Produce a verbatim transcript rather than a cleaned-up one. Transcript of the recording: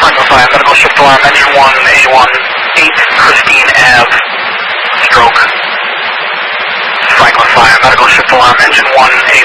Franklin five, medical shift alarm, engine one, A one, eight, Christine Ave, stroke. Franklin five, medical shift alarm, engine one, A